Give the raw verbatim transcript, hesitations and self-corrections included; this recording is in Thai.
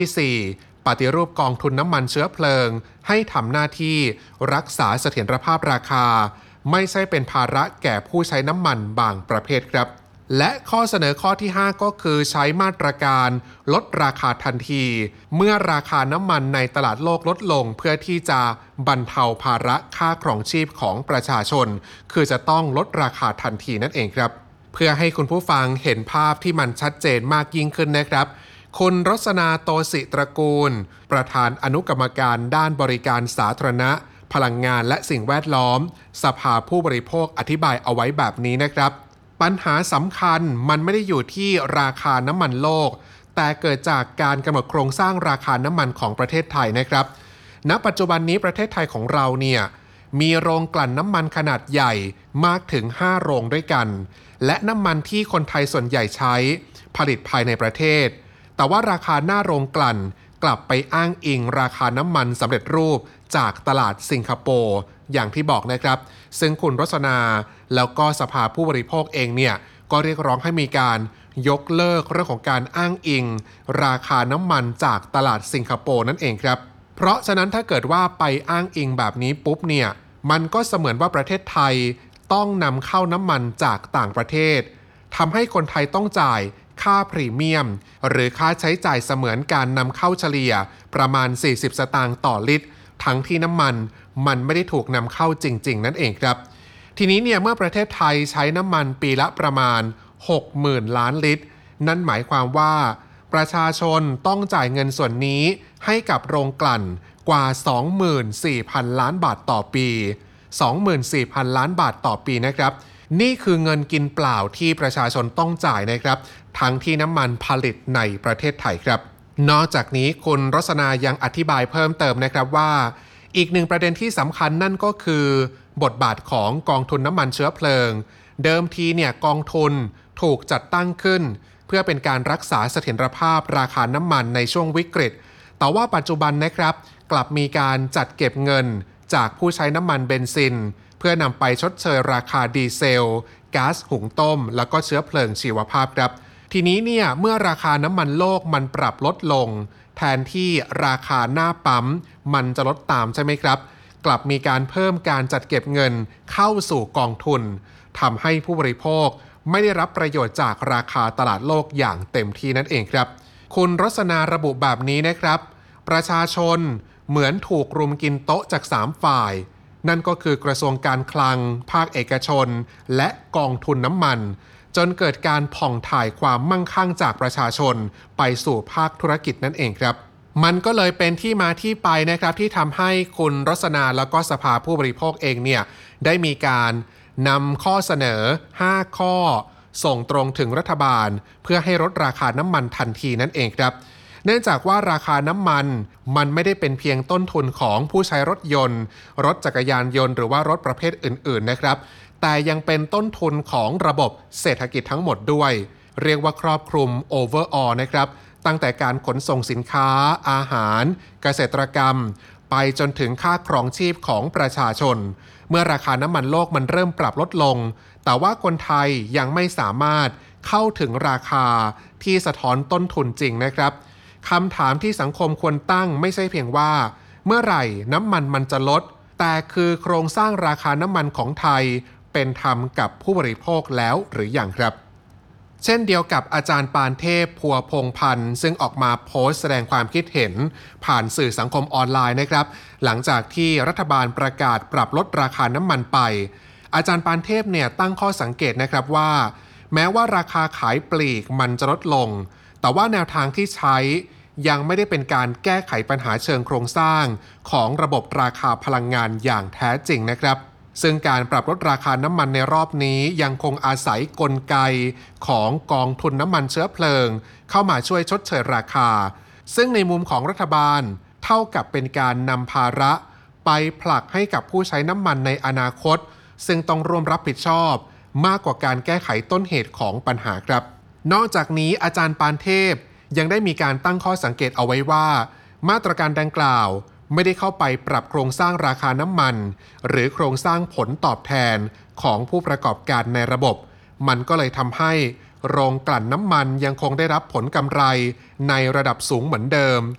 ที่สี่ปฏิรูปกองทุนน้ำมันเชื้อเพลิงให้ทำหน้าที่รักษาเสถียรภาพราคาไม่ใช่เป็นภาระแก่ผู้ใช้น้ำมันบางประเภทครับและข้อเสนอข้อที่ห้าก็คือใช้มาตรการลดราคาทันทีเมื่อราคาน้ำมันในตลาดโลกลดลงเพื่อที่จะบรรเทาภาระค่าครองชีพของประชาชนคือจะต้องลดราคาทันทีนั่นเองครับเพื่อให้คุณผู้ฟังเห็นภาพที่มันชัดเจนมากยิ่งขึ้นนะครับคุณรสนาโตศิตระกูลประธานอนุกรรมการด้านบริการสาธารณะพลังงานและสิ่งแวดล้อมสภาผู้บริโภคอธิบายเอาไว้แบบนี้นะครับปัญหาสำคัญมันไม่ได้อยู่ที่ราคาน้ำมันโลกแต่เกิดจากการกำหนดโครงสร้างราคาน้ำมันของประเทศไทยนะครับณปัจจุบันนี้ประเทศไทยของเราเนี่ยมีโรงกลั่นน้ำมันขนาดใหญ่มากถึงห้าโรงด้วยกันและน้ำมันที่คนไทยส่วนใหญ่ใช้ผลิตภายในประเทศแต่ว่าราคาหน้าโรงกลั่นกลับไปอ้างอิงราคาน้ำมันสำเร็จรูปจากตลาดสิงคโปร์อย่างที่บอกนะครับซึ่งคุณรสนาแล้วก็สภาผู้บริโภคเองเนี่ยก็เรียกร้องให้มีการยกเลิกเรื่องของการอ้างอิงราคาน้ำมันจากตลาดสิงคโปร์นั่นเองครับเพราะฉะนั้นถ้าเกิดว่าไปอ้างอิงแบบนี้ปุ๊บเนี่ยมันก็เสมือนว่าประเทศไทยต้องนำเข้าน้ำมันจากต่างประเทศทำให้คนไทยต้องจ่ายค่าพรีเมียมหรือค่าใช้จ่ายเสมือนการนำเข้าเฉลี่ยประมาณสี่สิบสตางค์ต่อลิตรทั้งที่น้ำมันมันไม่ได้ถูกนำเข้าจริงๆนั่นเองครับทีนี้เนี่ยเมื่อประเทศไทยใช้น้ำมันปีละประมาณ หกหมื่น ล้านลิตรนั่นหมายความว่าประชาชนต้องจ่ายเงินส่วนนี้ให้กับโรงกลั่นกว่า สองหมื่นสี่พัน ล้านบาทต่อปี สองหมื่นสี่พัน ล้านบาทต่อปีนะครับนี่คือเงินกินเปล่าที่ประชาชนต้องจ่ายนะครับทั้งที่น้ำมันผลิตในประเทศไทยครับนอกจากนี้คุณรสนายังอธิบายเพิ่มเติมนะครับว่าอีกหนึ่งประเด็นที่สำคัญนั่นก็คือบทบาทของกองทุนน้ำมันเชื้อเพลิงเดิมทีเนี่ยกองทุนถูกจัดตั้งขึ้นเพื่อเป็นการรักษาเสถียรภาพราคาน้ำมันในช่วงวิกฤตแต่ว่าปัจจุบันนะครับกลับมีการจัดเก็บเงินจากผู้ใช้น้ำมันเบนซินเพื่อนำไปชดเชยราคาดีเซลก๊าซหุงต้มแล้วก็เชื้อเพลิงชีวภาพครับทีนี้เนี่ยเมื่อราคาน้ำมันโลกมันปรับลดลงแทนที่ราคาหน้าปั๊มมันจะลดตามใช่ไหมครับกลับมีการเพิ่มการจัดเก็บเงินเข้าสู่กองทุนทำให้ผู้บริโภคไม่ได้รับประโยชน์จากราคาตลาดโลกอย่างเต็มที่นั่นเองครับคุณรสนาระบุแบบนี้นะครับประชาชนเหมือนถูกรุมกินโต๊ะจากสามฝ่ายนั่นก็คือกระทรวงการคลังภาคเอกชนและกองทุนน้ำมันจนเกิดการผ่องถ่ายความมั่งคั่งจากประชาชนไปสู่ภาคธุรกิจนั่นเองครับมันก็เลยเป็นที่มาที่ไปนะครับที่ทำให้คุณรสนาแล้วก็สภาผู้บริโภคเองเนี่ยได้มีการนำข้อเสนอห้าข้อส่งตรงถึงรัฐบาลเพื่อให้ลดราคาน้ำมันทันทีนั่นเองครับเนื่องจากว่าราคาน้ำมันมันไม่ได้เป็นเพียงต้นทุนของผู้ใช้รถยนต์รถจักรยานยนต์หรือว่ารถประเภทอื่นๆนะครับแต่ยังเป็นต้นทุนของระบบเศรษฐกิจทั้งหมดด้วยเรียกว่าครอบคลุม overall นะครับตั้งแต่การขนส่งสินค้าอาหารเกษตรกรรมไปจนถึงค่าครองชีพของประชาชนเมื่อราคาน้ำมันโลกมันเริ่มปรับลดลงแต่ว่าคนไทยยังไม่สามารถเข้าถึงราคาที่สะท้อนต้นทุนจริงนะครับคำถามที่สังคมควรตั้งไม่ใช่เพียงว่าเมื่อไหร่น้ำมันมันจะลดแต่คือโครงสร้างราคาน้ำมันของไทยเป็นธรรมกับผู้บริโภคแล้วหรือยังครับเช่นเดียวกับอาจารย์ปานเทพพัวพงษ์พันธ์ซึ่งออกมาโพสต์แสดงความคิดเห็นผ่านสื่อสังคมออนไลน์นะครับหลังจากที่รัฐบาลประกาศปรับลดราคาน้ำมันไปอาจารย์ปานเทพเนี่ยตั้งข้อสังเกตนะครับว่าแม้ว่าราคาขายปลีกมันจะลดลงแต่ว่าแนวทางที่ใช้ยังไม่ได้เป็นการแก้ไขปัญหาเชิงโครงสร้างของระบบราคาพลังงานอย่างแท้จริงนะครับซึ่งการปรับลดราคาน้ำมันในรอบนี้ยังคงอาศัยกลไกของกองทุนน้ำมันเชื้อเพลิงเข้ามาช่วยชดเชยราคาซึ่งในมุมของรัฐบาลเท่ากับเป็นการนำภาระไปผลักให้กับผู้ใช้น้ำมันในอนาคตซึ่งต้องร่วมรับผิดชอบมากกว่าการแก้ไขต้นเหตุของปัญหาครับนอกจากนี้อาจารย์ปานเทพยังได้มีการตั้งข้อสังเกตเอาไว้ว่ามาตรการดังกล่าวไม่ได้เข้าไปปรับโครงสร้างราคาน้ำมันหรือโครงสร้างผลตอบแทนของผู้ประกอบการในระบบมันก็เลยทำให้โรงกลั่นน้ำมันยังคงได้รับผลกำไรในระดับสูงเหมือนเดิม